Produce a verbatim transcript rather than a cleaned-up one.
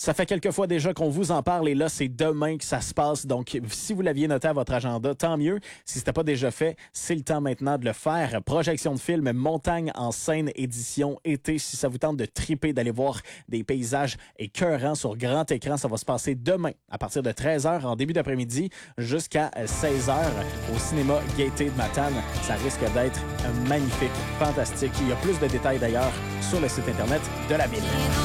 Ça fait quelques fois déjà qu'on vous en parle et là, c'est demain que ça se passe. Donc, si vous l'aviez noté à votre agenda, tant mieux. Si ce n'était pas déjà fait, c'est le temps maintenant de le faire. Projection de film Montagne en scène édition été. Si ça vous tente de triper, d'aller voir des paysages écœurants sur grand écran, ça va se passer demain à partir de treize heures en début d'après-midi jusqu'à seize heures au cinéma Gaieté de Matane. Ça risque d'être magnifique, fantastique. Il y a plus de détails d'ailleurs sur le site Internet de la ville.